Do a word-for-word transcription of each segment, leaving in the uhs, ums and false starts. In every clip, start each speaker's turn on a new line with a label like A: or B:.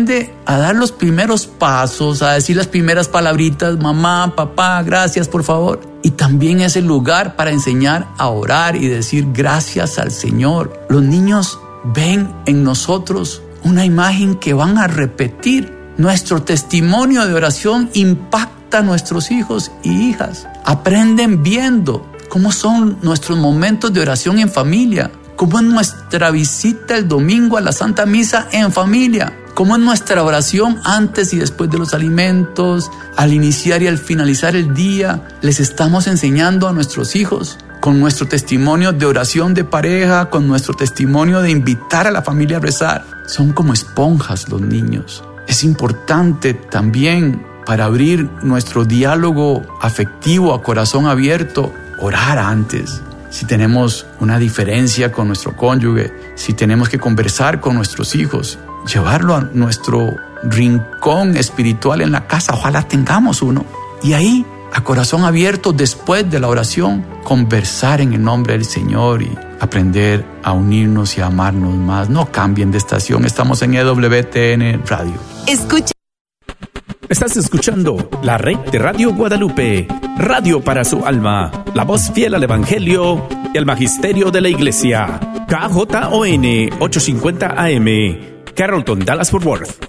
A: aprende a dar los primeros pasos, a decir las primeras palabritas, mamá, papá, gracias, por favor. Y también es el lugar para enseñar a orar y decir gracias al Señor. Los niños ven en nosotros una imagen que van a repetir. Nuestro testimonio de oración impacta a nuestros hijos y hijas. Aprenden viendo cómo son nuestros momentos de oración en familia, cómo es nuestra visita el domingo a la Santa Misa en familia, cómo es nuestra oración antes y después de los alimentos, al iniciar y al finalizar el día. Les estamos enseñando a nuestros hijos con nuestro testimonio de oración de pareja, con nuestro testimonio de invitar a la familia a rezar. Son como esponjas los niños. Es importante también para abrir nuestro diálogo afectivo a corazón abierto, orar antes. Si tenemos una diferencia con nuestro cónyuge, si tenemos que conversar con nuestros hijos, llevarlo a nuestro rincón espiritual en la casa, ojalá tengamos uno. Y ahí, a corazón abierto, después de la oración, conversar en el nombre del Señor y aprender a unirnos y a amarnos más. No cambien de estación, estamos en E W T N Radio.
B: Escucha.
C: Estás escuchando la red de Radio Guadalupe, radio para su alma, la voz fiel al Evangelio y al Magisterio de la Iglesia. K J O N ochocientos cincuenta A M, Carrollton, Dallas-Fort Worth.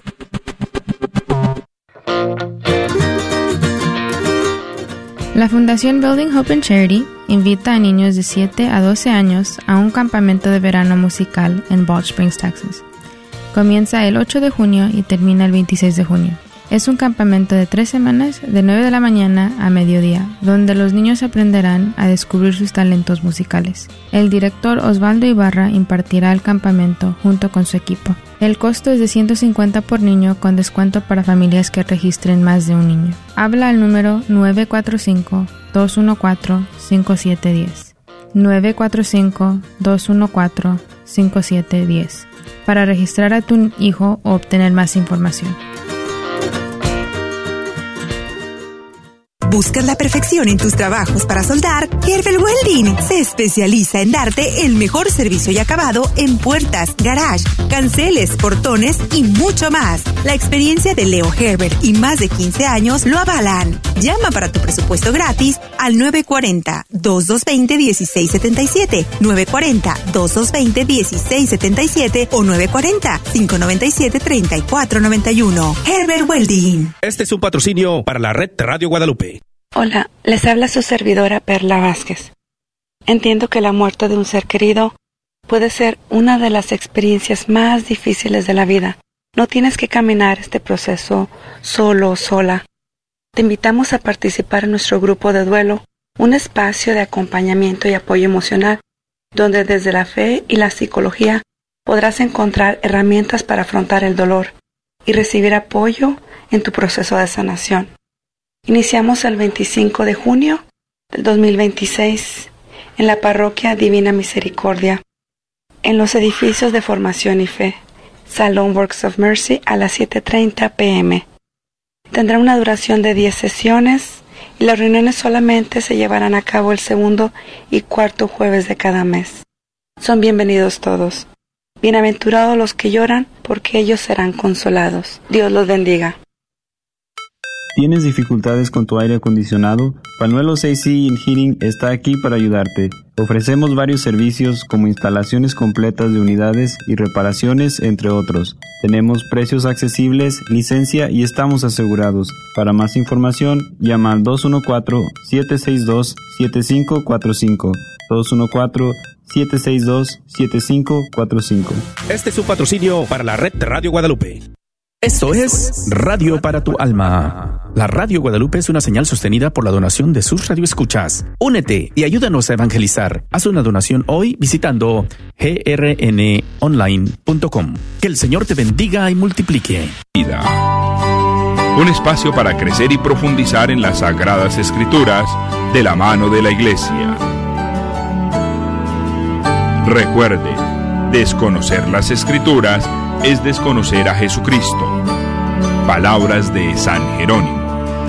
D: La Fundación Building Hope and Charity invita a niños de siete a doce años a un campamento de verano musical en Balch Springs, Texas. Comienza el ocho de junio y termina el veintiséis de junio. Es un campamento de tres semanas de nueve de la mañana a mediodía, donde los niños aprenderán a descubrir sus talentos musicales. El director Osvaldo Ibarra impartirá el campamento junto con su equipo. El costo es de ciento cincuenta por niño con descuento para familias que registren más de un niño. Habla al número nueve cuatro cinco, dos uno cuatro, cinco siete uno cero. nueve cuatro cinco, dos uno cuatro, cinco siete uno cero para registrar a tu hijo o obtener más información.
B: ¿Buscas la perfección en tus trabajos para soldar? Gerber Welding se especializa en darte el mejor servicio y acabado en puertas, garage, canceles, portones y mucho más. La experiencia de Leo Gerber y más de quince años lo avalan. Llama para tu presupuesto gratis al nueve cuatro cero, dos dos dos cero, uno seis siete siete, nueve cuatro cero, dos dos dos cero, uno seis siete siete o nueve cuatro cero, cinco nueve siete, tres cuatro nueve uno. Gerber Welding.
C: Este es un patrocinio para la red de Radio Guadalupe.
E: Hola, les habla su servidora Perla Vázquez. Entiendo que la muerte de un ser querido puede ser una de las experiencias más difíciles de la vida. No tienes que caminar este proceso solo o sola. Te invitamos a participar en nuestro grupo de duelo, un espacio de acompañamiento y apoyo emocional, donde desde la fe y la psicología podrás encontrar herramientas para afrontar el dolor y recibir apoyo en tu proceso de sanación. Iniciamos el veinticinco de junio del dos mil veintiséis en la Parroquia Divina Misericordia, en los edificios de Formación y Fe, Salón Works of Mercy a las siete treinta p m Tendrá una duración de diez sesiones y las reuniones solamente se llevarán a cabo el segundo y cuarto jueves de cada mes. Son bienvenidos todos. Bienaventurados los que lloran, porque ellos serán consolados. Dios los bendiga.
F: ¿Tienes dificultades con tu aire acondicionado? Panuelos A C and Heating está aquí para ayudarte. Ofrecemos varios servicios como instalaciones completas de unidades y reparaciones, entre otros. Tenemos precios accesibles, licencia y estamos asegurados. Para más información, llama al dos uno cuatro, siete seis dos, siete cinco cuatro cinco. dos uno cuatro, siete seis dos, siete cinco cuatro cinco.
C: Este es un patrocinio para la red de Radio Guadalupe. Esto es Radio para tu Alma. La Radio Guadalupe es una señal sostenida por la donación de sus radioescuchas. Únete y ayúdanos a evangelizar. Haz una donación hoy visitando g r n online punto com. Que el Señor te bendiga y multiplique.
G: Un espacio para crecer y profundizar en las Sagradas Escrituras de la mano de la Iglesia. Recuerde, desconocer las Escrituras es desconocer a Jesucristo. Palabras de San Jerónimo.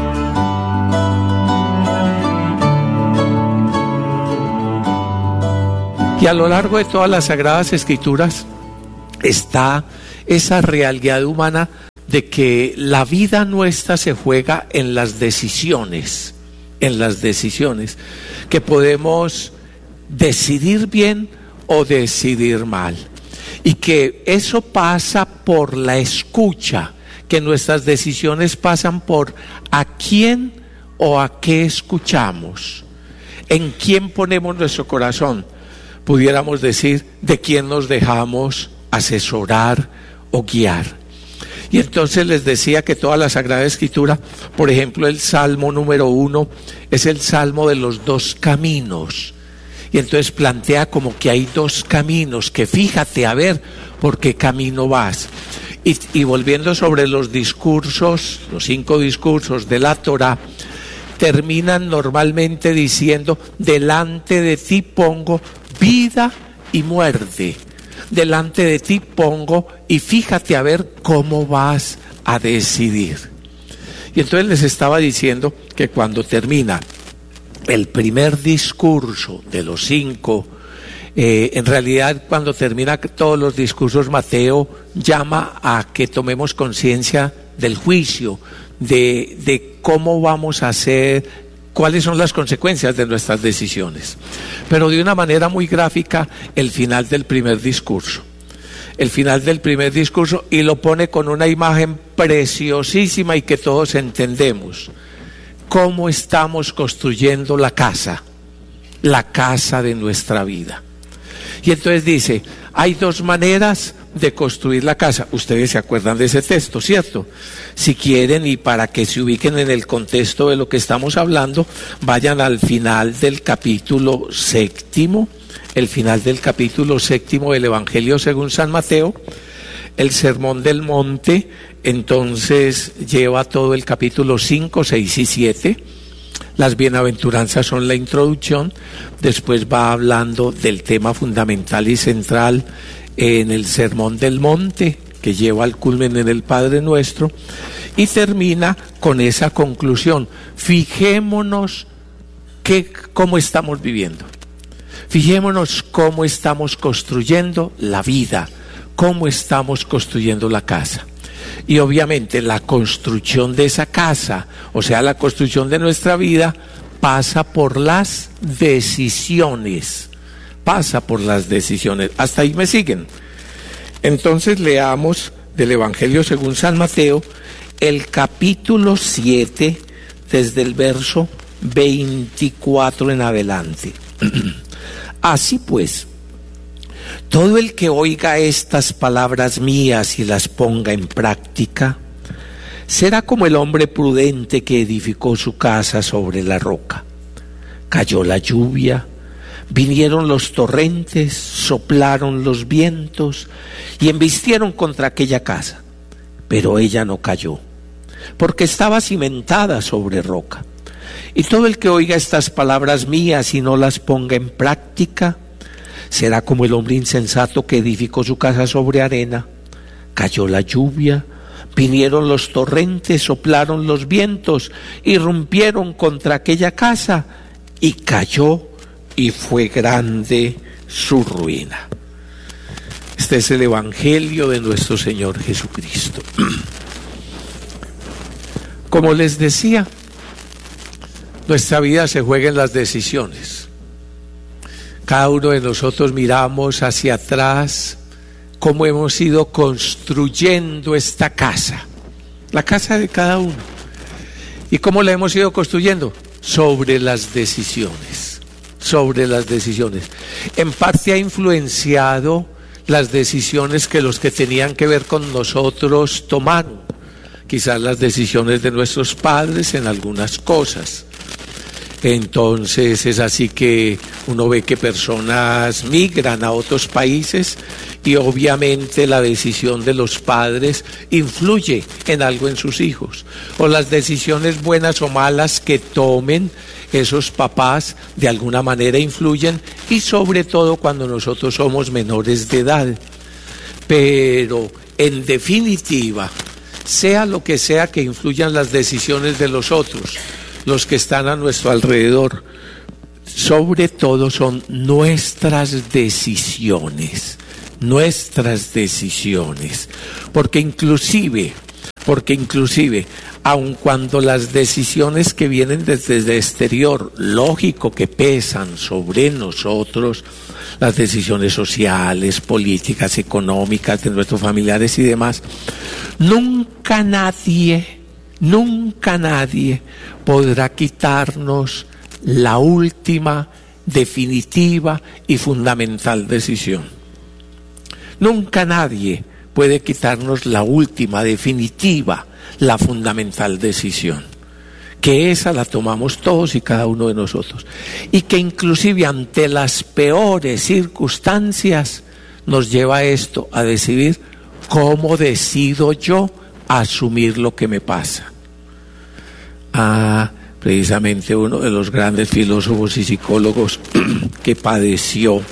H: Y a lo largo de todas las Sagradas Escrituras está esa realidad humana de que la vida nuestra se juega en las decisiones, en las decisiones, que podemos decidir bien o decidir mal, y que eso pasa por la escucha, que nuestras decisiones pasan por a quién o a qué escuchamos, en quién ponemos nuestro corazón, pudiéramos decir, de quién nos dejamos asesorar o guiar. Y entonces les decía que toda la Sagrada Escritura, por ejemplo, el Salmo número uno es el Salmo de los dos caminos. Y entonces plantea como que hay dos caminos, que fíjate a ver por qué camino vas. Y, y volviendo sobre los discursos, los cinco discursos de la Torá, terminan normalmente diciendo, delante de ti pongo vida y muerte. Delante de ti pongo y fíjate a ver cómo vas a decidir. Y entonces les estaba diciendo que cuando termina el primer discurso de los cinco, eh, en realidad cuando termina todos los discursos, Mateo llama a que tomemos conciencia del juicio, de, de cómo vamos a hacer, cuáles son las consecuencias de nuestras decisiones. Pero de una manera muy gráfica, el final del primer discurso. El final del primer discurso, y lo pone con una imagen preciosísima y que todos entendemos. ¿Cómo estamos construyendo la casa? La casa de nuestra vida. Y entonces dice, hay dos maneras de construir la casa. Ustedes se acuerdan de ese texto, ¿cierto? Si quieren, y para que se ubiquen en el contexto de lo que estamos hablando, vayan al final del capítulo séptimo, el final del capítulo séptimo del Evangelio según San Mateo, el Sermón del Monte. Entonces lleva todo el capítulo cinco, seis y siete. Las bienaventuranzas son la introducción, después va hablando del tema fundamental y central en el Sermón del Monte, que lleva al culmen en el Padre Nuestro, y termina con esa conclusión. Fijémonos que, cómo estamos viviendo, fijémonos cómo estamos construyendo la vida, cómo estamos construyendo la casa. Y obviamente la construcción de esa casa, o sea, la construcción de nuestra vida, pasa por las decisiones, pasa por las decisiones. Hasta ahí me siguen. Entonces leamos del Evangelio según San Mateo, el capítulo siete, desde el verso veinticuatro en adelante. Así pues, todo el que oiga estas palabras mías y las ponga en práctica, será como el hombre prudente que edificó su casa sobre la roca. Cayó la lluvia, vinieron los torrentes, soplaron los vientos y embistieron contra aquella casa, pero ella no cayó, porque estaba cimentada sobre roca. Y todo el que oiga estas palabras mías y no las ponga en práctica, será como el hombre insensato que edificó su casa sobre arena. Cayó la lluvia, vinieron los torrentes, soplaron los vientos, irrumpieron contra aquella casa, y cayó, y fue grande su ruina. Este es el Evangelio de nuestro Señor Jesucristo. Como les decía, nuestra vida se juega en las decisiones. Cada uno de nosotros miramos hacia atrás cómo hemos ido construyendo esta casa, la casa de cada uno. ¿Y cómo la hemos ido construyendo? Sobre las decisiones, sobre las decisiones. En parte ha influenciado las decisiones que los que tenían que ver con nosotros tomaron, quizás las decisiones de nuestros padres en algunas cosas. Entonces es así que uno ve que personas migran a otros países y obviamente la decisión de los padres influye en algo en sus hijos, o las decisiones buenas o malas que tomen esos papás de alguna manera influyen, y sobre todo cuando nosotros somos menores de edad. Pero en definitiva, sea lo que sea que influyan las decisiones de los otros, los que están a nuestro alrededor, sobre todo son nuestras decisiones, nuestras decisiones, porque inclusive porque inclusive, aun cuando las decisiones que vienen desde el exterior, lógico que pesan sobre nosotros, las decisiones sociales, políticas, económicas de nuestros familiares y demás, nunca nadie, nunca nadie podrá quitarnos la última, definitiva y fundamental decisión. Nunca nadie puede quitarnos la última, definitiva, la fundamental decisión, que esa la tomamos todos y cada uno de nosotros, y que inclusive ante las peores circunstancias nos lleva a esto, a decidir cómo decido yo asumir lo que me pasa. Ah, precisamente uno de los grandes filósofos y psicólogos que padeció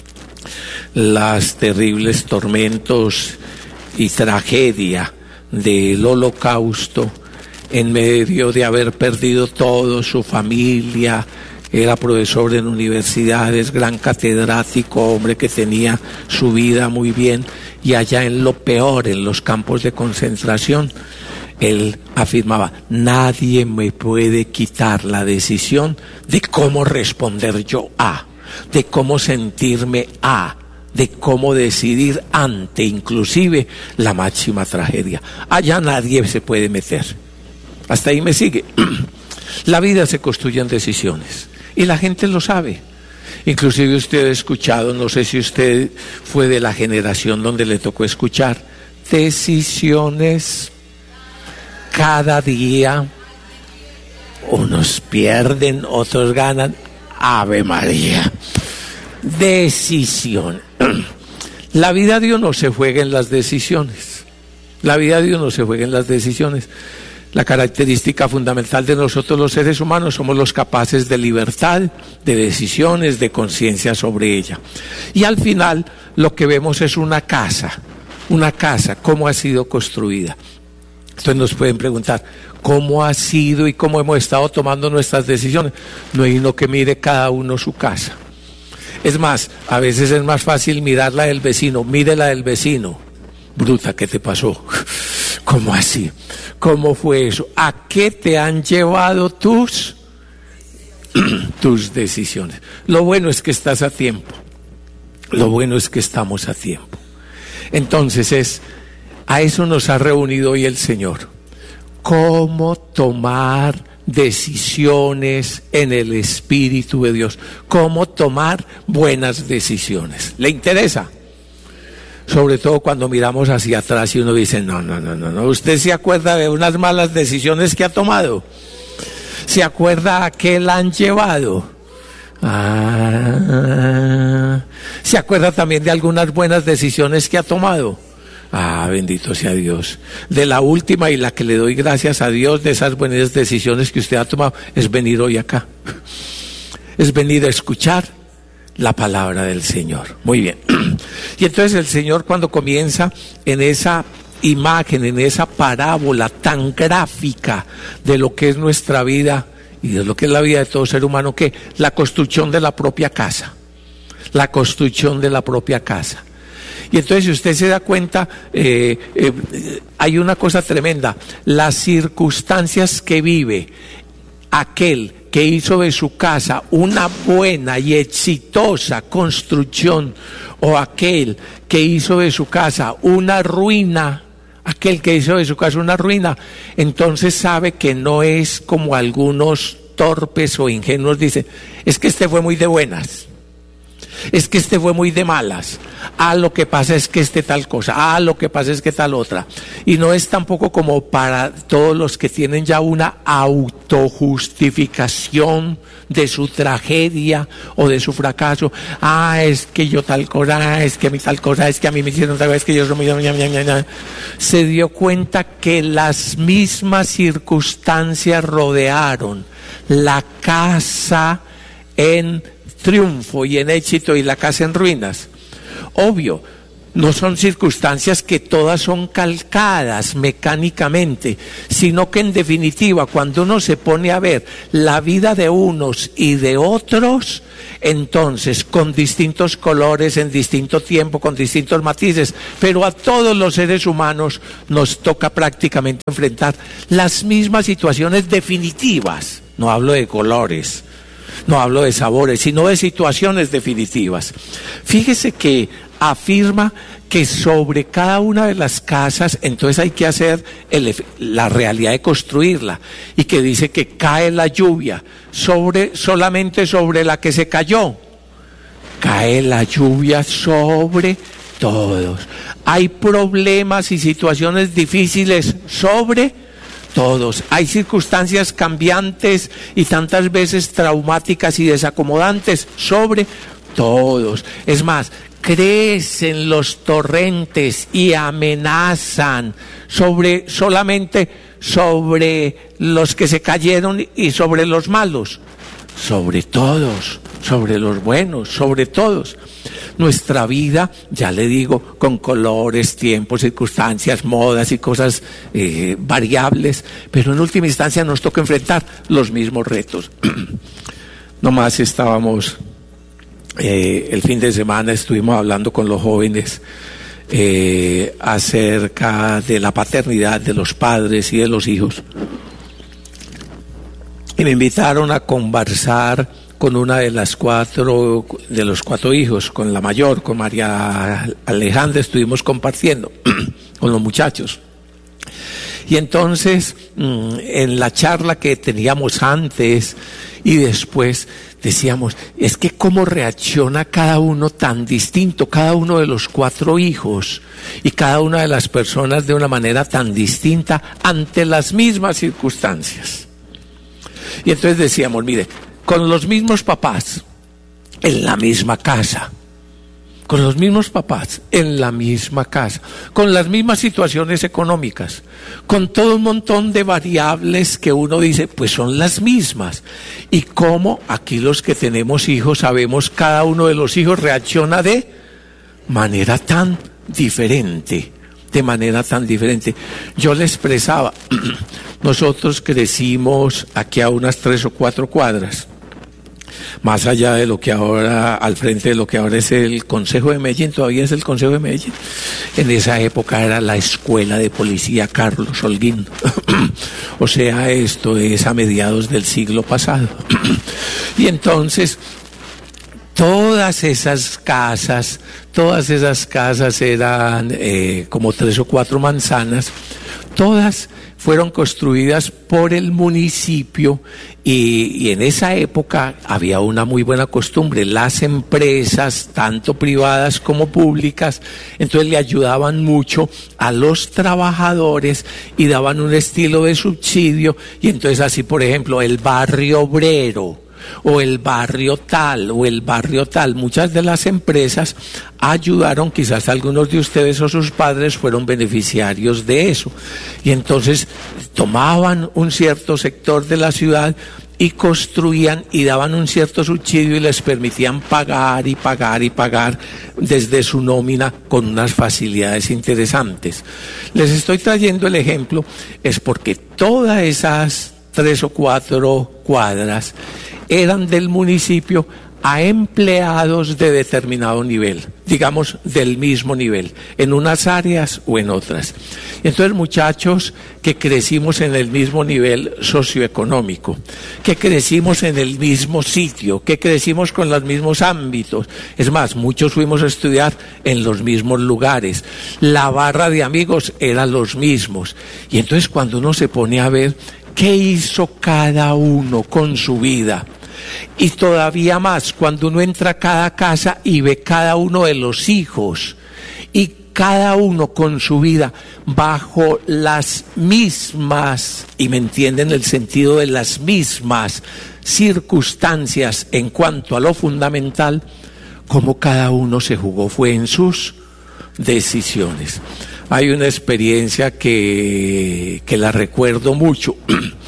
H: las terribles tormentos y tragedia del Holocausto, en medio de haber perdido todo, su familia, era profesor en universidades, gran catedrático, hombre que tenía su vida muy bien, y allá en lo peor, en los campos de concentración, él afirmaba: nadie me puede quitar la decisión de cómo responder yo a, de cómo sentirme a, de cómo decidir ante inclusive la máxima tragedia. Allá nadie se puede meter. Hasta ahí me sigue. La vida se construye en decisiones y la gente lo sabe. Inclusive usted ha escuchado, no sé si usted fue de la generación donde le tocó escuchar, decisiones cada día, unos pierden, otros ganan. Ave María. Decisión. La vida de uno se juega en las decisiones. La vida de uno se juega en las decisiones. La característica fundamental de nosotros los seres humanos, somos los capaces de libertad, de decisiones, de conciencia sobre ella. Y al final lo que vemos es una casa, una casa, cómo ha sido construida. Entonces nos pueden preguntar, ¿cómo ha sido y cómo hemos estado tomando nuestras decisiones? No hay uno que mire cada uno su casa. Es más, a veces es más fácil mirar la del vecino. Mire la del vecino. Bruta, ¿qué te pasó? ¿Cómo así? ¿Cómo fue eso? ¿A qué te han llevado tus, tus decisiones? Lo bueno es que estás a tiempo. Lo bueno es que estamos a tiempo. Entonces es, a eso nos ha reunido hoy el Señor. ¿Cómo tomar decisiones en el Espíritu de Dios? ¿Cómo tomar buenas decisiones? ¿Le interesa? Sobre todo cuando miramos hacia atrás y uno dice, no, no, no, no, no. ¿Usted se acuerda de unas malas decisiones que ha tomado? ¿Se acuerda a qué la han llevado? Ah, ¿se acuerda también de algunas buenas decisiones que ha tomado? Ah, bendito sea Dios. De la última y la que le doy gracias a Dios de esas buenas decisiones que usted ha tomado es venir hoy acá. Es venir a escuchar la palabra del Señor. Muy bien. Y entonces el Señor, cuando comienza en esa imagen, en esa parábola tan gráfica de lo que es nuestra vida y de lo que es la vida de todo ser humano, que la construcción de la propia casa, la construcción de la propia casa. Y entonces, si usted se da cuenta, eh, eh, hay una cosa tremenda. Las circunstancias que vive aquel que hizo de su casa una buena y exitosa construcción, o aquel que hizo de su casa una ruina, aquel que hizo de su casa una ruina, entonces sabe que no es como algunos torpes o ingenuos dicen, es que este fue muy de buenas. Es que este fue muy de malas. Ah, lo que pasa es que este tal cosa. Ah, lo que pasa es que tal otra. Y no es tampoco como para todos los que tienen ya una autojustificación de su tragedia o de su fracaso. Ah, es que yo tal cosa, es que a mí tal cosa, es que a mí me hicieron tal cosa, es que yo soy muy... Se dio cuenta que las mismas circunstancias rodearon la casa en triunfo y en éxito y la casa en ruinas. Obvio, no son circunstancias que todas son calcadas mecánicamente, sino que en definitiva, cuando uno se pone a ver la vida de unos y de otros, entonces con distintos colores, en distinto tiempo, con distintos matices, pero a todos los seres humanos nos toca prácticamente enfrentar las mismas situaciones definitivas. No hablo de colores, no hablo de sabores, sino de situaciones definitivas. Fíjese que afirma que sobre cada una de las casas, entonces hay que hacer el, la realidad de construirla, y que dice que cae la lluvia sobre, solamente sobre la que se cayó. Cae la lluvia sobre todos. Hay problemas y situaciones difíciles sobre todos. Hay circunstancias cambiantes y tantas veces traumáticas y desacomodantes sobre todos. Es más, crecen los torrentes y amenazan sobre, solamente sobre los que se cayeron y sobre los malos, sobre todos, sobre los buenos, sobre todos. Nuestra vida, ya le digo, con colores, tiempos, circunstancias, modas y cosas eh, variables, pero en última instancia nos toca enfrentar los mismos retos. Nomás estábamos, eh, el fin de semana estuvimos hablando con los jóvenes eh, acerca de la paternidad de los padres y de los hijos. Y me invitaron a conversar con una de las cuatro, de los cuatro hijos, con la mayor, con María Alejandra, estuvimos compartiendo con los muchachos. Y entonces, en la charla que teníamos antes y después, decíamos, es que cómo reacciona cada uno tan distinto, cada uno de los cuatro hijos y cada una de las personas de una manera tan distinta ante las mismas circunstancias. Y entonces decíamos, mire, con los mismos papás, en la misma casa, con los mismos papás, en la misma casa, con las mismas situaciones económicas, con todo un montón de variables que uno dice, pues son las mismas. Y cómo aquí los que tenemos hijos sabemos, cada uno de los hijos reacciona de manera tan diferente, de manera tan diferente. Yo le expresaba, nosotros crecimos aquí a unas tres o cuatro cuadras, más allá de lo que ahora, al frente de lo que ahora es el Consejo de Medellín, todavía es el Consejo de Medellín. En esa época era la Escuela de Policía Carlos Holguín. O sea, esto es a mediados del siglo pasado. Y entonces, todas esas casas, todas esas casas eran eh, como tres o cuatro manzanas, todas fueron construidas por el municipio y, y en esa época había una muy buena costumbre. Las empresas, tanto privadas como públicas, entonces le ayudaban mucho a los trabajadores y daban un estilo de subsidio. Y entonces así, por ejemplo, el barrio obrero, o el barrio tal, o el barrio tal, muchas de las empresas ayudaron, quizás algunos de ustedes o sus padres fueron beneficiarios de eso, y entonces tomaban un cierto sector de la ciudad y construían y daban un cierto subsidio y les permitían pagar y pagar y pagar desde su nómina con unas facilidades interesantes. Les estoy trayendo el ejemplo, es porque todas esas tres o cuatro cuadras eran del municipio a empleados de determinado nivel, digamos del mismo nivel, en unas áreas o en otras. Entonces, muchachos que crecimos en el mismo nivel socioeconómico, que crecimos en el mismo sitio, que crecimos con los mismos ámbitos, es más, muchos fuimos a estudiar en los mismos lugares, la barra de amigos eran los mismos, y entonces cuando uno se pone a ver qué hizo cada uno con su vida, y todavía más cuando uno entra a cada casa y ve cada uno de los hijos y cada uno con su vida bajo las mismas, y me entienden el sentido de las mismas circunstancias en cuanto a lo fundamental, como cada uno se jugó fue en sus decisiones. Hay una experiencia que, que la recuerdo mucho.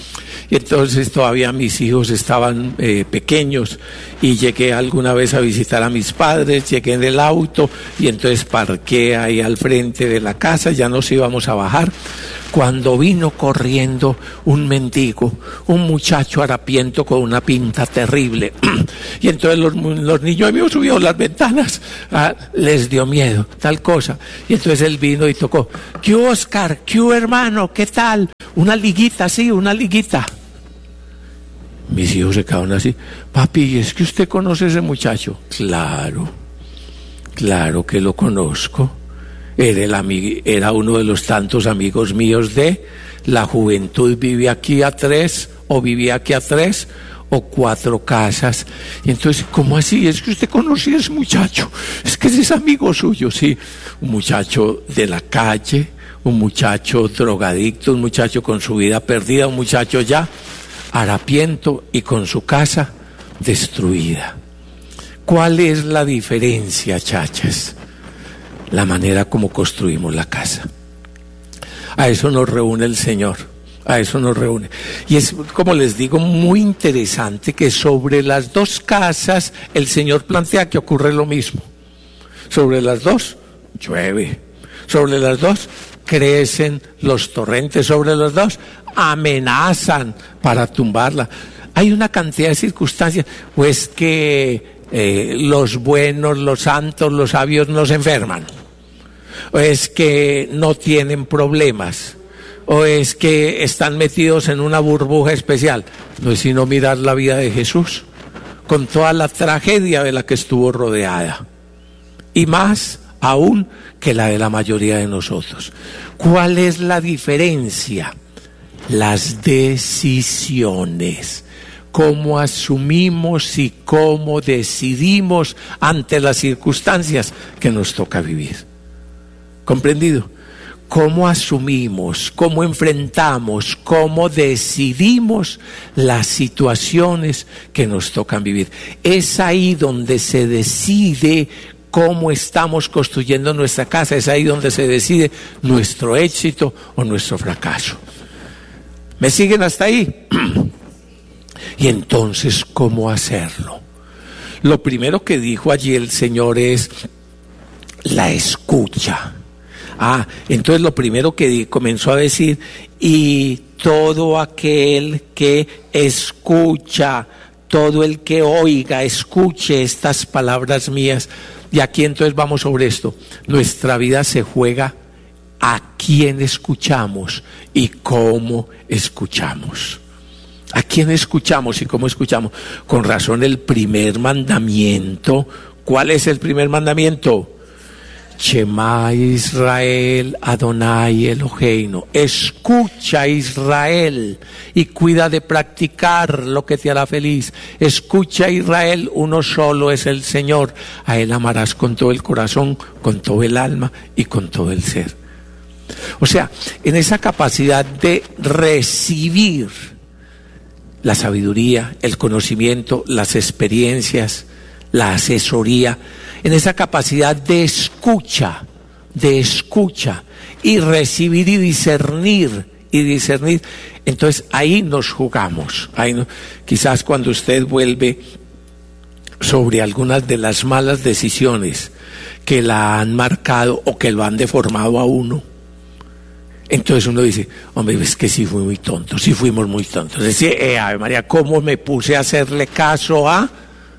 H: Y entonces todavía mis hijos estaban eh, pequeños y llegué alguna vez a visitar a mis padres, llegué en el auto y entonces parqué ahí al frente de la casa, ya nos íbamos a bajar, cuando vino corriendo un mendigo, un muchacho harapiento con una pinta terrible. Y entonces los, los niños habían subido las ventanas, ah, les dio miedo, tal cosa. Y entonces él vino y tocó, ¿qué Oscar? ¿Qué hermano? ¿Qué tal? Una liguita, sí, una liguita. Mis hijos se quedaron así, papi, ¿es que usted conoce a ese muchacho? Claro, claro que lo conozco. Era, el amig- era uno de los tantos amigos míos de la juventud, vivía aquí a tres, o vivía aquí a tres, o cuatro casas. Y entonces, ¿cómo así? Es que usted conocía a ese muchacho, es que ese es amigo suyo, sí. Un muchacho de la calle, un muchacho drogadicto, un muchacho con su vida perdida, un muchacho ya harapiento y con su casa destruida. ¿Cuál es la diferencia, chachas? La manera como construimos la casa. A eso nos reúne el Señor, a eso nos reúne. Y es, como les digo, muy interesante que sobre las dos casas el Señor plantea que ocurre lo mismo. Sobre las dos llueve, sobre las dos crecen los torrentes, sobre las dos amenazan para tumbarla. Hay una cantidad de circunstancias, pues que Eh, los buenos, los santos, los sabios no se enferman, o es que no tienen problemas, o es que están metidos en una burbuja especial. No es sino mirar la vida de Jesús, con toda la tragedia de la que estuvo rodeada, y más aún que la de la mayoría de nosotros. ¿Cuál es la diferencia? Las decisiones. Cómo asumimos y cómo decidimos ante las circunstancias que nos toca vivir. ¿Comprendido? Cómo asumimos, cómo enfrentamos, cómo decidimos las situaciones que nos tocan vivir. Es ahí donde se decide cómo estamos construyendo nuestra casa, es ahí donde se decide nuestro éxito o nuestro fracaso. ¿Me siguen hasta ahí? Y entonces, ¿cómo hacerlo? Lo primero que dijo allí el Señor es la escucha. Ah, entonces lo primero que di, comenzó a decir, y todo aquel que escucha, todo el que oiga, escuche estas palabras mías. Y aquí entonces vamos sobre esto. Nuestra vida se juega a quién escuchamos y cómo escuchamos. ¿A quién escuchamos y cómo escuchamos? Con razón el primer mandamiento. ¿Cuál es el primer mandamiento? Shema Israel Adonai Eloheinu. Escucha, Israel, y cuida de practicar lo que te hará feliz. Escucha, Israel, uno solo es el Señor. A Él amarás con todo el corazón, con todo el alma y con todo el ser. O sea, en esa capacidad de recibir la sabiduría, el conocimiento, las experiencias, la asesoría, en esa capacidad de escucha, de escucha y recibir y discernir y discernir. Entonces ahí nos jugamos. Ahí no, quizás cuando usted vuelve sobre algunas de las malas decisiones que la han marcado o que lo han deformado a uno, entonces uno dice, hombre, es que sí fui muy tonto, sí fuimos muy tontos. Es decir, eh, Ave María, ¿cómo me puse a hacerle caso a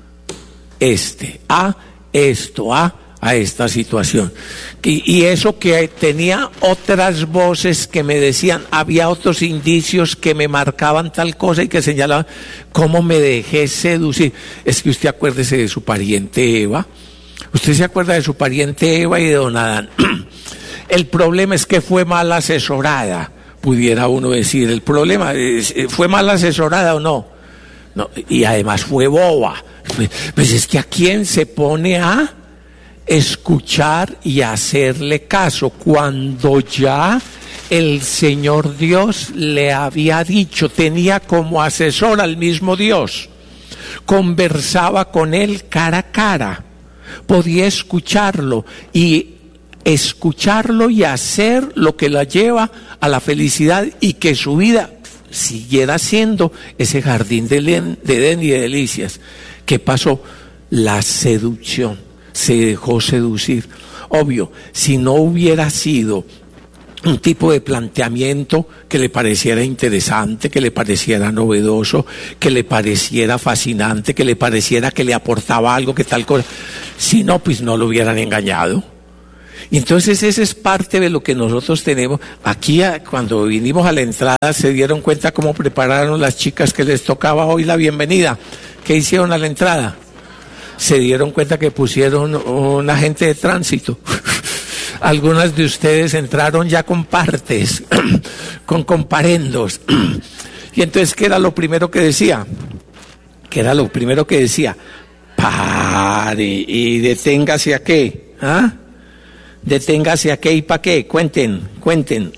H: este, a esto, a, a esta situación? Y, y eso que tenía otras voces que me decían, había otros indicios que me marcaban tal cosa y que señalaban, ¿cómo me dejé seducir? Es que usted acuérdese de su pariente Eva, usted se acuerda de su pariente Eva y de don Adán. El problema es que fue mal asesorada, pudiera uno decir. El problema es, ¿fue mal asesorada o no? No, y además fue boba. Pues es que ¿a quién se pone a escuchar y a hacerle caso cuando ya el Señor Dios le había dicho, tenía como asesor al mismo Dios, conversaba con él cara a cara, podía escucharlo y escucharlo y hacer lo que la lleva a la felicidad y que su vida siguiera siendo ese jardín de Edén y de delicias. ¿Qué pasó? La seducción, se dejó seducir. Obvio, si no hubiera sido un tipo de planteamiento que le pareciera interesante, que le pareciera novedoso, que le pareciera fascinante, que le pareciera que le aportaba algo, que tal cosa, si no, pues no lo hubieran engañado. Y entonces esa es parte de lo que nosotros tenemos. Aquí cuando vinimos a la entrada se dieron cuenta cómo prepararon las chicas que les tocaba hoy la bienvenida. ¿Qué hicieron a la entrada? Se dieron cuenta que pusieron un agente de tránsito. Algunas de ustedes entraron ya con partes, con comparendos. Y entonces, ¿qué era lo primero que decía? ¿Qué era lo primero que decía? Pare y deténgase a qué. ¿Ah? Deténgase a qué y para qué. Cuenten, cuenten.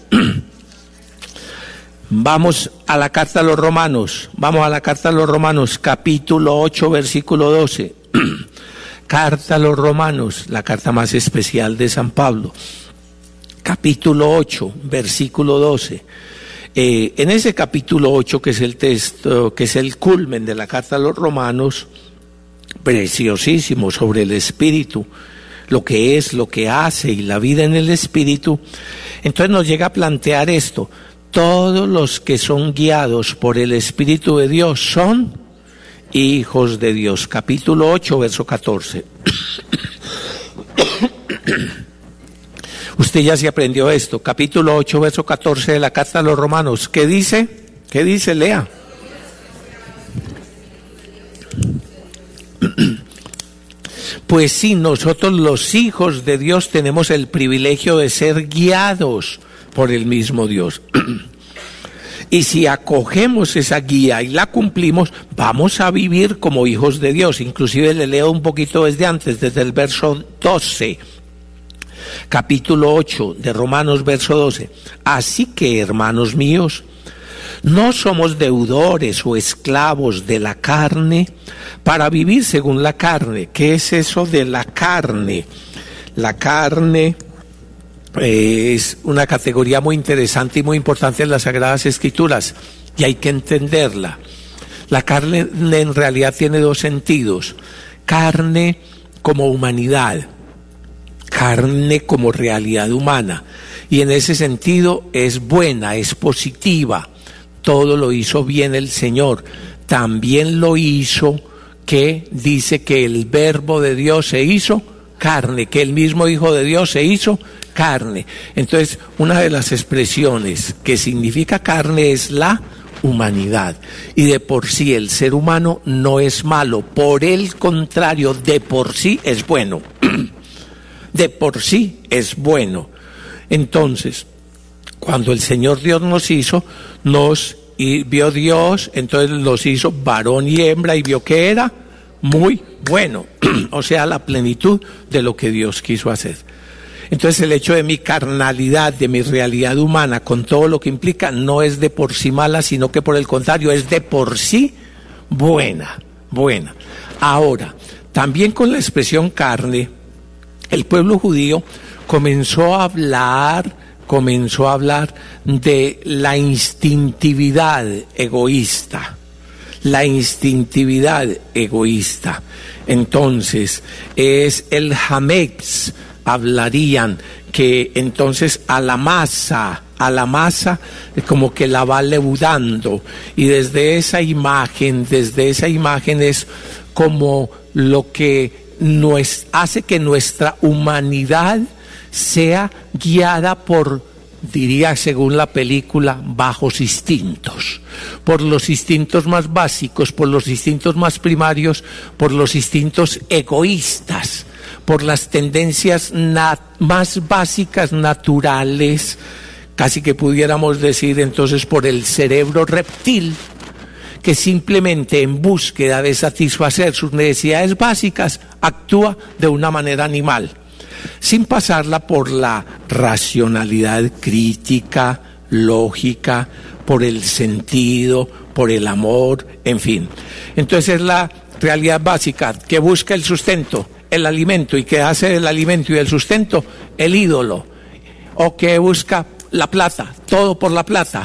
H: Vamos a la carta a los Romanos. Vamos a la carta a los Romanos, capítulo ocho, versículo doce. Carta a los Romanos, la carta más especial de San Pablo, capítulo ocho, versículo doce. Eh, en ese capítulo ocho, que es el texto, que es el culmen de la carta a los Romanos, preciosísimo sobre el Espíritu, lo que es, lo que hace y la vida en el Espíritu, entonces nos llega a plantear esto: todos los que son guiados por el Espíritu de Dios son hijos de Dios. Capítulo ocho, verso catorce. Usted ya se aprendió esto. Capítulo ocho, verso catorce de la carta a los Romanos. ¿Qué dice? ¿Qué dice? Lea. Pues sí, nosotros los hijos de Dios tenemos el privilegio de ser guiados por el mismo Dios. Y si acogemos esa guía y la cumplimos, vamos a vivir como hijos de Dios. Inclusive le leo un poquito desde antes, desde el verso doce, capítulo ocho de Romanos, verso doce. Así que, hermanos míos, no somos deudores o esclavos de la carne para vivir según la carne. ¿Qué es eso de la carne? La carne es una categoría muy interesante y muy importante en las Sagradas Escrituras, y hay que entenderla. La carne en realidad tiene dos sentidos: carne como humanidad, carne como realidad humana, y en ese sentido es buena, es positiva. Todo lo hizo bien el Señor. También lo hizo que dice que el Verbo de Dios se hizo carne, que el mismo Hijo de Dios se hizo carne. Entonces, una de las expresiones que significa carne es la humanidad. Y de por sí el ser humano no es malo, por el contrario, de por sí es bueno. De por sí es bueno. Entonces, cuando el Señor Dios nos hizo, nos y vio Dios, entonces los hizo varón y hembra, y vio que era muy bueno. O sea, la plenitud de lo que Dios quiso hacer. Entonces el hecho de mi carnalidad, de mi realidad humana, con todo lo que implica, no es de por sí mala, sino que por el contrario, es de por sí buena, buena. Ahora, también con la expresión carne, el pueblo judío comenzó a hablar, comenzó a hablar de la instintividad egoísta, la instintividad egoísta. Entonces, es el hametz, hablarían que entonces a la masa, a la masa como que la va leudando, y desde esa imagen, desde esa imagen es como lo que nos hace que nuestra humanidad sea guiada por, diría según la película, bajos instintos, por los instintos más básicos, por los instintos más primarios, por los instintos egoístas, por las tendencias nat- más básicas, naturales, casi que pudiéramos decir entonces por el cerebro reptil, que simplemente en búsqueda de satisfacer sus necesidades básicas actúa de una manera animal, sin pasarla por la racionalidad crítica, lógica, por el sentido, por el amor, en fin. Entonces es la realidad básica que busca el sustento, el alimento, y que hace del alimento y del sustento el ídolo, o que busca la plata, todo por la plata,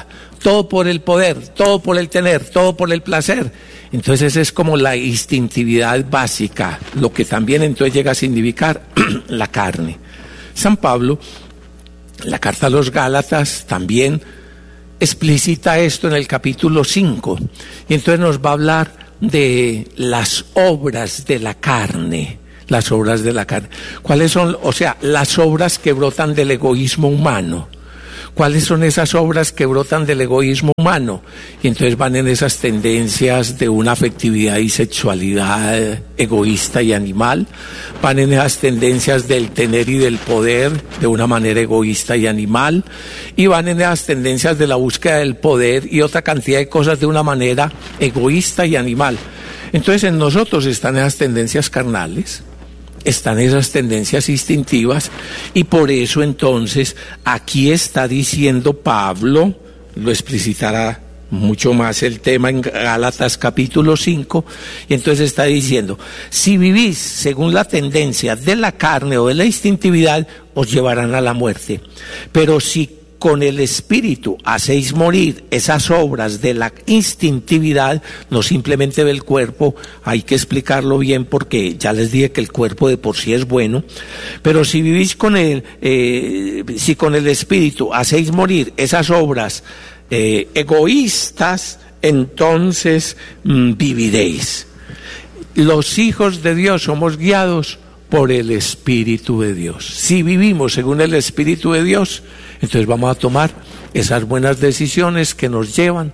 H: todo por el poder, todo por el tener, todo por el placer. Entonces es como la instintividad básica, lo que también entonces llega a significar la carne. San Pablo, en la carta a los Gálatas, también explicita esto en el capítulo cinco, y entonces nos va a hablar de las obras de la carne. Las obras de la carne. ¿Cuáles son? O sea, las obras que brotan del egoísmo humano. ¿Cuáles son esas obras que brotan del egoísmo humano? Y entonces van en esas tendencias de una afectividad y sexualidad egoísta y animal, van en esas tendencias del tener y del poder de una manera egoísta y animal, y van en esas tendencias de la búsqueda del poder y otra cantidad de cosas de una manera egoísta y animal. Entonces en nosotros están esas tendencias carnales, están esas tendencias instintivas, y por eso entonces aquí está diciendo Pablo, lo explicitará mucho más el tema en Gálatas capítulo cinco, y entonces está diciendo, si vivís según la tendencia de la carne o de la instintividad, os llevarán a la muerte, pero si con el Espíritu hacéis morir esas obras de la instintividad, no simplemente del cuerpo, hay que explicarlo bien porque ya les dije que el cuerpo de por sí es bueno, pero si vivís con el, eh, si con el Espíritu hacéis morir esas obras eh, egoístas, entonces mmm, viviréis. Los hijos de Dios somos guiados por el Espíritu de Dios. Si vivimos según el Espíritu de Dios, entonces vamos a tomar esas buenas decisiones que nos llevan.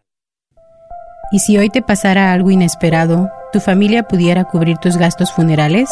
I: ¿Y si hoy te pasara algo inesperado, tu familia pudiera cubrir tus gastos funerales?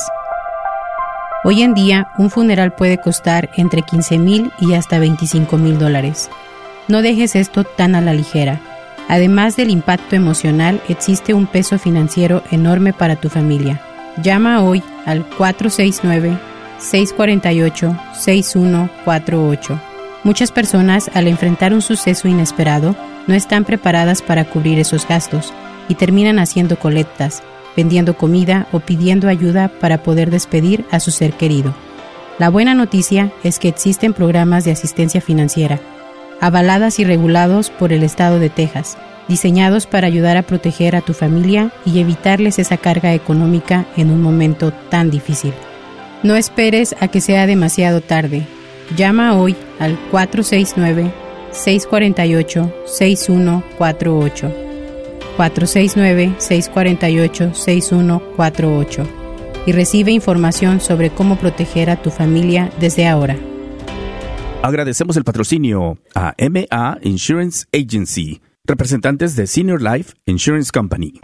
I: Hoy en día, un funeral puede costar entre quince mil y hasta veinticinco mil dólares. No dejes esto tan a la ligera. Además del impacto emocional, existe un peso financiero enorme para tu familia. Llama hoy al cuatro seis nueve, seis cuatro ocho, seis uno cuatro ocho. Muchas personas, al enfrentar un suceso inesperado, no están preparadas para cubrir esos gastos y terminan haciendo colectas, vendiendo comida o pidiendo ayuda para poder despedir a su ser querido. La buena noticia es que existen programas de asistencia financiera, avaladas y regulados por el estado de Texas, diseñados para ayudar a proteger a tu familia y evitarles esa carga económica en un momento tan difícil. No esperes a que sea demasiado tarde. Llama hoy al cuatro seis nueve, seis cuatro ocho, seis uno cuatro ocho. cuatro seis nueve, seis cuatro ocho, seis uno cuatro ocho y recibe información sobre cómo proteger a tu familia desde ahora.
C: Agradecemos el patrocinio a M A Insurance Agency, representantes de Senior Life Insurance Company.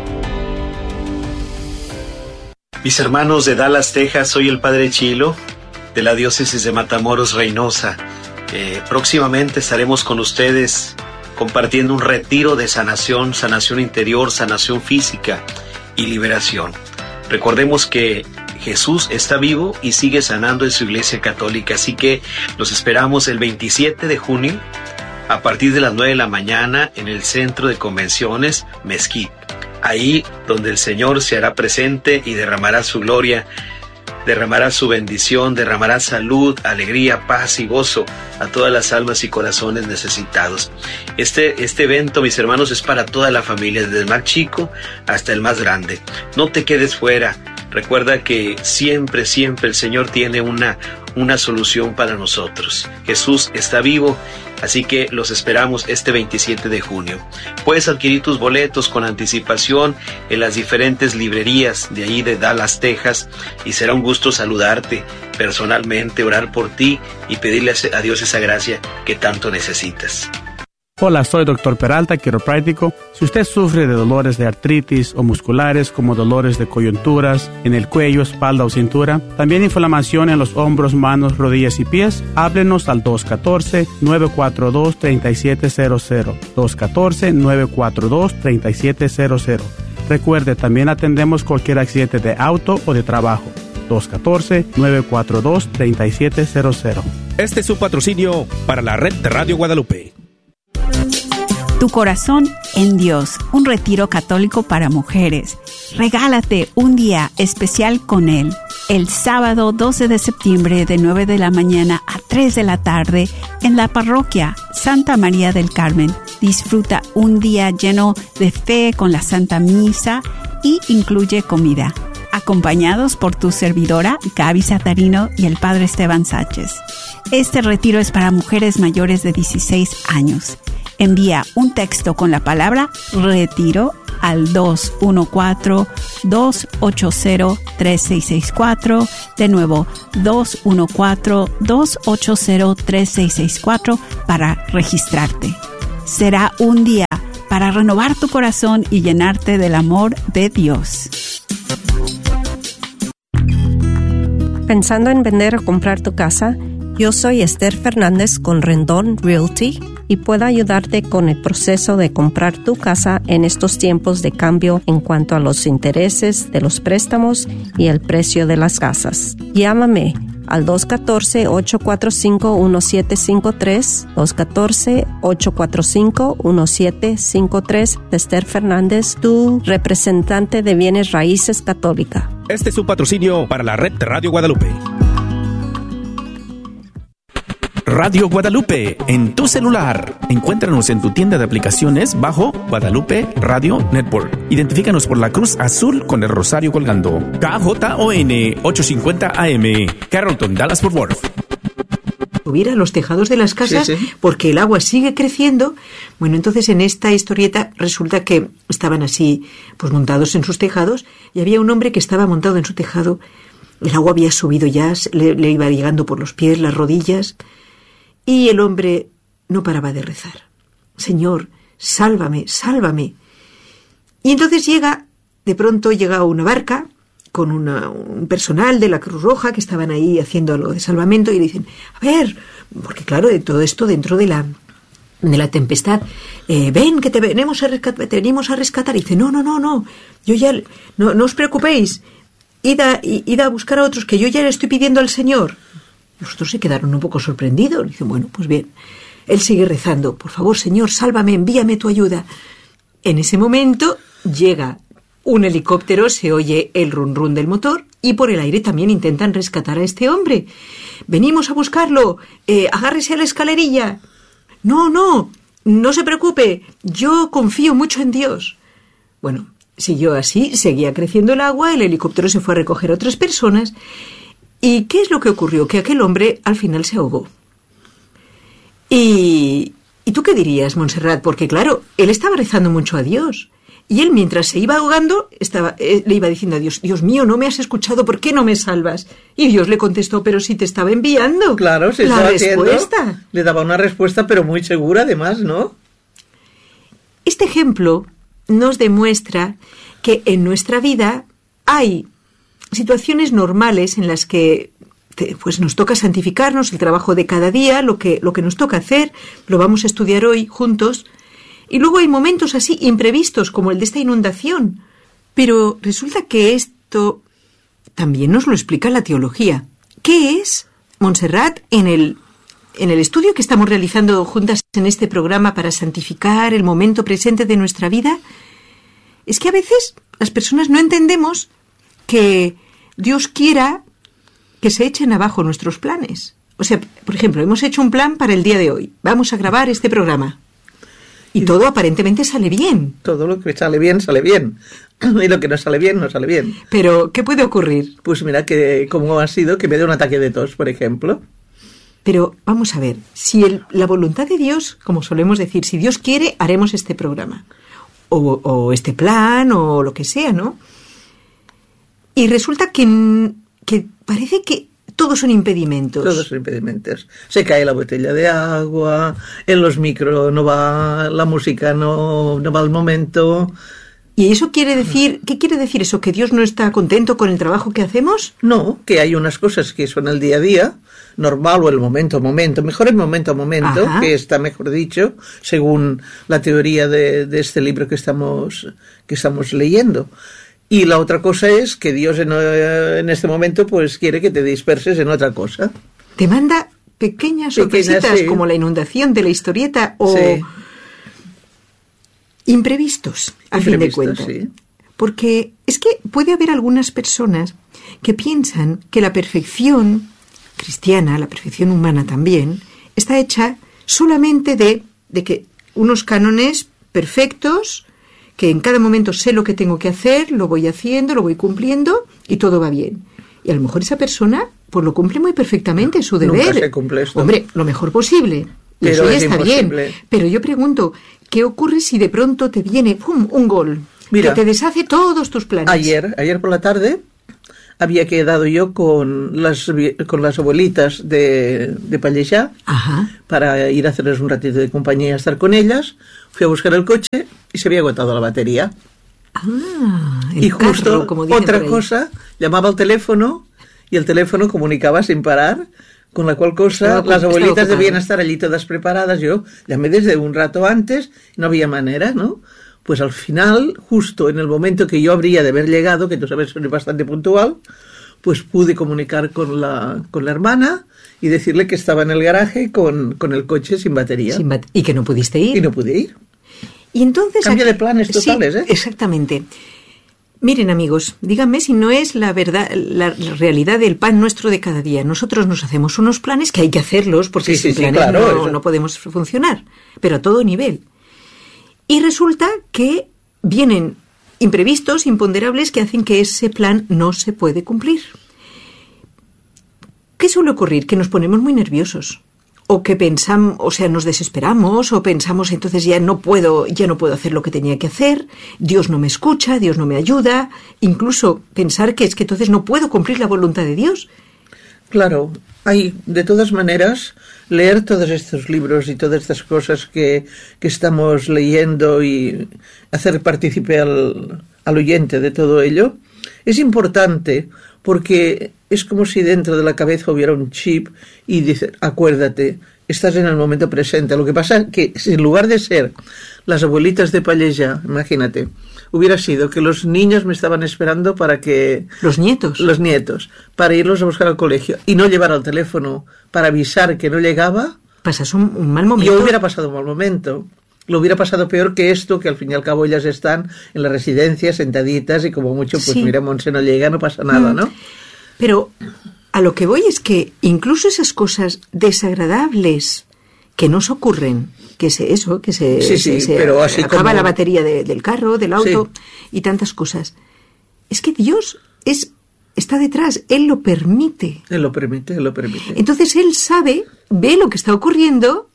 J: Mis hermanos de Dallas, Texas, soy el Padre Chilo, de la diócesis de Matamoros, Reynosa. Eh, próximamente estaremos con ustedes compartiendo un retiro de sanación, sanación interior, sanación física y liberación. Recordemos que Jesús está vivo y sigue sanando en su Iglesia Católica, así que los esperamos el veintisiete de junio a partir de las nueve de la mañana en el Centro de Convenciones Mesquite. Ahí donde el Señor se hará presente y derramará su gloria, derramará su bendición, derramará salud, alegría, paz y gozo a todas las almas y corazones necesitados. Este, este evento, mis hermanos, es para toda la familia, desde el más chico hasta el más grande. No te quedes fuera. Recuerda que siempre, siempre el Señor tiene una, una solución para nosotros. Jesús está vivo, así que los esperamos este veintisiete de junio. Puedes adquirir tus boletos con anticipación en las diferentes librerías de ahí de Dallas, Texas, y será un gusto saludarte personalmente, orar por ti y pedirle a Dios esa gracia que tanto necesitas.
K: Hola, soy doctor Peralta, quiropráctico. Si usted sufre de dolores de artritis o musculares como dolores de coyunturas en el cuello, espalda o cintura, también inflamación en los hombros, manos, rodillas y pies, háblenos al dos uno cuatro, nueve cuatro dos, tres siete cero cero, dos uno cuatro, nueve cuatro dos, tres siete cero cero. Recuerde, también atendemos cualquier accidente de auto o de trabajo. dos uno cuatro, nueve cuatro dos, tres siete cero cero.
C: Este es su patrocinio para la red de Radio Guadalupe.
L: Tu corazón en Dios, un retiro católico para mujeres. Regálate un día especial con Él. El sábado doce de septiembre de nueve de la mañana a tres de la tarde en la parroquia Santa María del Carmen, Disfruta un día lleno de fe con la Santa Misa y incluye comida, acompañados por tu servidora, Gaby Satarino, y el Padre Esteban Sánchez. Este retiro es para mujeres mayores de dieciséis años. Envía un texto con la palabra retiro al dos uno cuatro, dos ocho cero, tres seis seis cuatro. De nuevo, dos uno cuatro, dos ocho cero, tres seis seis cuatro para registrarte. Será un día para renovar tu corazón y llenarte del amor de Dios.
M: ¿Pensando en vender o comprar tu casa? Yo soy Esther Fernández con Rendón Realty y puedo ayudarte con el proceso de comprar tu casa en estos tiempos de cambio en cuanto a los intereses de los préstamos y el precio de las casas. Llámame al dos uno cuatro, ocho cuatro cinco, uno siete cinco tres, dos uno cuatro, ocho cuatro cinco, uno siete cinco tres. Esther Fernández, tu representante de bienes raíces católica.
C: Este es un patrocinio para la red de Radio Guadalupe. Radio Guadalupe, en tu celular. Encuéntranos en tu tienda de aplicaciones bajo Guadalupe Radio Network. Identifícanos por la cruz azul con el rosario colgando. K J O N ochocientos cincuenta A M, Carrollton, Dallas Fort Worth.
N: Subir a los tejados de las casas, sí, sí, porque el agua sigue creciendo. Bueno, entonces en esta historieta resulta que estaban así, pues montados en sus tejados, y había un hombre que estaba montado en su tejado. El agua había subido ya, le, le iba llegando por los pies, las rodillas. Y el hombre no paraba de rezar. Señor, sálvame, sálvame. Y entonces llega, de pronto llega una barca con una, un personal de la Cruz Roja que estaban ahí haciendo algo de salvamento y le dicen, a ver, porque claro, de todo esto dentro de la, de la tempestad, eh, ven que te venimos a rescatar, te venimos a rescatar. Y dice, no, no, no, no, yo ya, no, no os preocupéis, id a, id a buscar a otros que yo ya le estoy pidiendo al Señor. Los otros se quedaron un poco sorprendidos. Dicen, bueno, pues bien. Él sigue rezando. Por favor, Señor, sálvame, envíame tu ayuda. En ese momento llega un helicóptero, se oye el run run del motor y por el aire también intentan rescatar a este hombre. Venimos a buscarlo. Eh, agárrese a la escalerilla. No, no, no se preocupe. Yo confío mucho en Dios. Bueno, siguió así, seguía creciendo el agua, el helicóptero se fue a recoger a otras personas. ¿Y qué es lo que ocurrió? Que aquel hombre al final se ahogó. ¿Y, ¿y tú qué dirías, Montserrat? Porque claro, él estaba rezando mucho a Dios. Y él, mientras se iba ahogando, estaba, eh, le iba diciendo a Dios, Dios mío, no me has escuchado, ¿por qué no me salvas? Y Dios le contestó, pero si te estaba enviando.
O: Claro, se
N: la
O: estaba
N: respuesta.
O: Haciendo, le daba una respuesta, pero muy segura además, ¿no?
N: Este ejemplo nos demuestra que en nuestra vida hay situaciones normales en las que te, pues nos toca santificarnos, el trabajo de cada día, lo que, lo que nos toca hacer, lo vamos a estudiar hoy juntos. Y luego hay momentos así imprevistos, como el de esta inundación. Pero resulta que esto también nos lo explica la teología. ¿Qué es, Montserrat, en el, en el estudio que estamos realizando juntas en este programa para santificar el momento presente de nuestra vida? Es que a veces las personas no entendemos que Dios quiera que se echen abajo nuestros planes. O sea, por ejemplo, hemos hecho un plan para el día de hoy. Vamos a grabar este programa. Y todo aparentemente sale bien.
O: Todo lo que sale bien, sale bien. Y lo que no sale bien, no sale bien.
N: Pero, ¿qué puede ocurrir?
O: Pues mira, que como ha sido que me dé un ataque de tos, por ejemplo.
N: Pero, vamos a ver, si el, la voluntad de Dios, como solemos decir, si Dios quiere, haremos este programa. O, o este plan, o lo que sea, ¿no? Y resulta que, que parece que todos son impedimentos.
O: Todos son impedimentos. Se cae la botella de agua, en los micros no va, la música no, no va al momento.
N: ¿Y eso quiere decir, qué quiere decir eso? ¿Que Dios no está contento con el trabajo que hacemos?
O: No, que hay unas cosas que son el día a día, normal o el momento a momento, mejor el momento a momento, Ajá. que está mejor dicho, según la teoría de, de este libro que estamos, que estamos leyendo. Y la otra cosa es que Dios en, en este momento pues quiere que te disperses en otra cosa.
N: Te manda pequeñas sorpresitas sí. como la inundación de la historieta o sí. imprevistos, a fin de cuentas. Sí. Porque es que puede haber algunas personas que piensan que la perfección cristiana, la perfección humana también, está hecha solamente de, de que unos cánones perfectos, que en cada momento sé lo que tengo que hacer, lo voy haciendo, lo voy cumpliendo y todo va bien. Y a lo mejor esa persona pues lo cumple muy perfectamente, su deber.
O: Nunca se cumple esto.
N: Hombre, lo mejor posible.
O: Pero
N: eso ya
O: es
N: está
O: imposible.
N: bien. Pero yo pregunto, ¿qué ocurre si de pronto te viene ¡pum!, un gol?
O: Mira,
N: que te deshace todos tus planes.
O: Ayer, ayer por la tarde, había quedado yo con las, con las abuelitas de, de Pallejà para ir a hacerles un ratito de compañía, estar con ellas. Fui a buscar el coche y se había agotado la batería.
N: Ah, el
O: y justo
N: carro, como dicen
O: otra
N: por ahí.
O: cosa, llamaba al teléfono y el teléfono comunicaba sin parar, con la cual cosa
N: Estaba-
O: las abuelitas
N: estaba
O: debían
N: ocupado.
O: estar allí todas preparadas. Yo llamé desde un rato antes, no había manera, ¿no? Pues al final, justo en el momento que yo habría de haber llegado, que tú sabes, soy bastante puntual, pues pude comunicar con la, con la hermana y decirle que estaba en el garaje con, con el coche sin batería.
N: Sin bat- y que no pudiste ir.
O: Y no pude ir.
N: Y entonces
O: Cambio
N: aquí-
O: de planes totales,
N: sí,
O: ¿eh?
N: Exactamente. Miren, amigos, díganme si no es la verdad, la, la realidad del pan nuestro de cada día. Nosotros nos hacemos unos planes que hay que hacerlos porque
O: Sí, sí,
N: sin
O: sí,
N: planes
O: claro,
N: no,
O: eso.
N: no podemos funcionar, pero a todo nivel. Y resulta que vienen imprevistos, imponderables, que hacen que ese plan no se puede cumplir. ¿Qué suele ocurrir? Que nos ponemos muy nerviosos. O que pensamos, o sea, nos desesperamos, o pensamos entonces ya no puedo, ya no puedo hacer lo que tenía que hacer, Dios no me escucha, Dios no me ayuda, incluso pensar que es que entonces no puedo cumplir la voluntad de Dios.
O: Claro, hay, de todas maneras, leer todos estos libros y todas estas cosas que, que estamos leyendo y hacer partícipe al, al oyente de todo ello, es importante porque es como si dentro de la cabeza hubiera un chip y dice, acuérdate, estás en el momento presente. Lo que pasa es que si en lugar de ser las abuelitas de Pallejà, imagínate, hubiera sido que los niños me estaban esperando para que...
N: Los nietos.
O: Los nietos, para irlos a buscar al colegio y no llevar al teléfono para avisar que no llegaba.
N: Pasas un, un mal momento.
O: Yo hubiera pasado un mal momento. Lo hubiera pasado peor que esto, que al fin y al cabo ellas están en la residencia sentaditas y como mucho, pues
N: Sí.
O: mira, Monse no llega, no pasa nada,
N: Mm.
O: ¿no?
N: Pero a lo que voy es que incluso esas cosas desagradables que nos ocurren, que se, eso, que se,
O: Sí,
N: se-
O: sí,
N: se
O: pero así
N: acaba
O: como-
N: la batería de- del carro, del auto y tantas cosas. Es que Dios es, está detrás, Él lo permite.
O: Él lo permite, él lo permite.
N: Entonces Él sabe, ve lo que está ocurriendo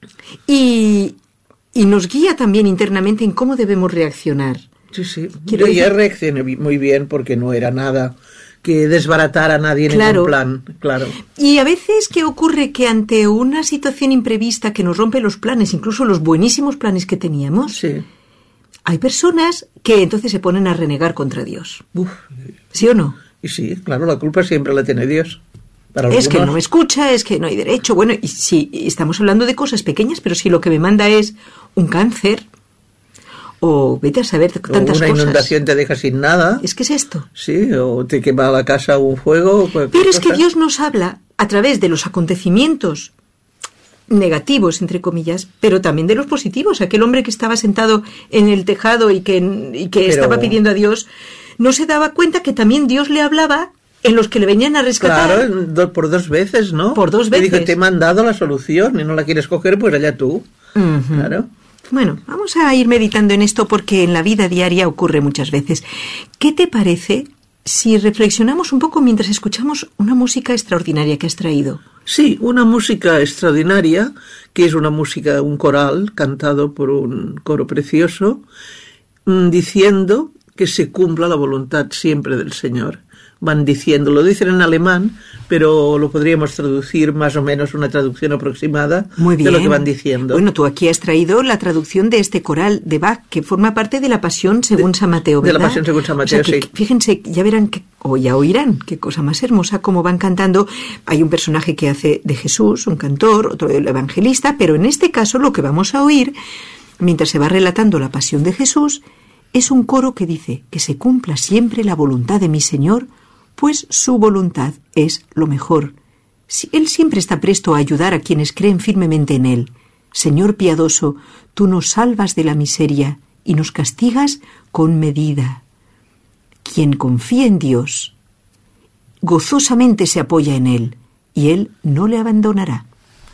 N: y, y nos guía también internamente en cómo debemos reaccionar.
O: Sí, sí.
N: Quiero
O: Yo ya
N: decir-
O: reaccioné bi- muy bien porque no era nada que desbaratara a nadie en
N: Claro.
O: ningún plan, claro.
N: Y a veces, ¿qué ocurre? Que ante una situación imprevista que nos rompe los planes, incluso los buenísimos planes que teníamos, hay personas que entonces se ponen a renegar contra Dios. ¿Sí o no?
O: Y sí, claro, la culpa siempre la tiene Dios. Para
N: Es que
O: algunos.
N: no me escucha, es que no hay derecho. Bueno, y sí, estamos hablando de cosas pequeñas, pero si lo que me manda es un cáncer, o vete a saber
O: O
N: tantas
O: una
N: cosas.
O: inundación te deja sin nada.
N: Es que es esto.
O: Sí, o te quema la casa un fuego.
N: Pero es que Dios nos habla a través de los acontecimientos negativos, entre comillas, pero también de los positivos. Aquel hombre que estaba sentado en el tejado y que, y que
O: Pero-
N: estaba pidiendo a Dios, no se daba cuenta que también Dios le hablaba en los que le venían a rescatar.
O: Claro, do- por dos veces, ¿no?
N: Por dos
O: Le digo,
N: veces.
O: te he mandado la solución y no la quieres coger, pues allá tú.
N: Ujú.
O: Claro.
N: Bueno, vamos a ir meditando en esto porque en la vida diaria ocurre muchas veces. ¿Qué te parece si reflexionamos un poco mientras escuchamos una música extraordinaria que has traído?
O: Sí, una música extraordinaria, que es una música, un coral, cantado por un coro precioso, mm, diciendo que se cumpla la voluntad siempre del Señor. Van diciendo, lo dicen en alemán, pero lo podríamos traducir más o menos, una traducción aproximada
N: Muy bien.
O: de lo que van diciendo.
N: Bueno, tú aquí has traído la traducción de este coral de Bach, que forma parte de la Pasión según San Mateo,
O: de la
N: ¿verdad?
O: Pasión según San
N: O sea,
O: Mateo,
N: que-
O: sí.
N: que fíjense, ya verán, que, o ya oirán, qué cosa más hermosa, cómo van cantando. Hay un personaje que hace de Jesús, un cantor, otro el evangelista, pero en este caso lo que vamos a oír, mientras se va relatando la Pasión de Jesús, es un coro que dice que se cumpla siempre la voluntad de mi Señor, pues su voluntad es lo mejor. Si- Él siempre está presto a ayudar a quienes creen firmemente en Él. Señor piadoso, tú nos salvas de la miseria y nos castigas con medida. Quien confía en Dios, gozosamente se apoya en Él, y Él no le abandonará.